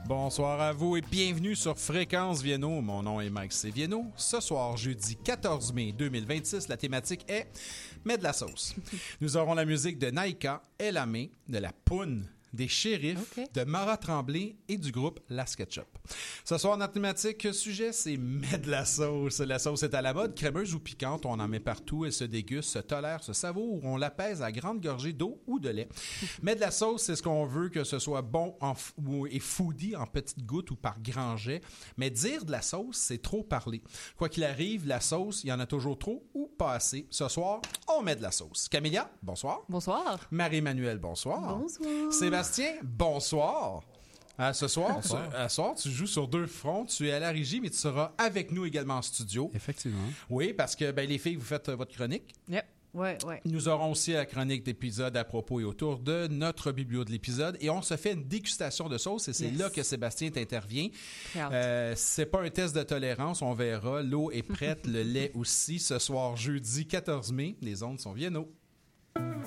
Bonsoir à vous et bienvenue sur Fréquence Vienno. Mon nom est Mike C. Vienno. Ce soir, jeudi 14 mai 2026, la thématique est « Mets de la sauce ». Nous aurons la musique de Naïka, Elamé, de la Poune, des Shérifs, de Mara Tremblay et du groupe La SketchUp. Ce soir, notre thématique sujet, c'est « Mets de la sauce ». La sauce est à la mode, crémeuse ou piquante, on en met partout, elle se déguste, se tolère, se savoure, on l'apaise à grande gorgée d'eau ou de lait. Mets de la sauce, c'est ce qu'on veut, que ce soit bon et foodie en petites gouttes ou par grands jets. Mais dire de la sauce, c'est trop parler. Quoi qu'il arrive, la sauce, il y en a toujours trop ou pas assez. Ce soir, on met de la sauce. Camilla, bonsoir. Bonsoir. Marie-Emmanuelle, bonsoir. Bonsoir. Sébastien, bonsoir. Ce soir, tu joues sur deux fronts. Tu es à la régie, mais tu seras avec nous également en studio. Effectivement. Oui, parce que les filles, vous faites votre chronique. Yep. Ouais. Nous aurons aussi la chronique d'épisode à propos et autour de notre biblio de l'épisode. Et on se fait une dégustation de sauce et c'est là que Sébastien t'intervient. C'est pas un test de tolérance, on verra. L'eau est prête, le lait aussi. Ce soir, jeudi 14 mai, les ondes sont Vienno.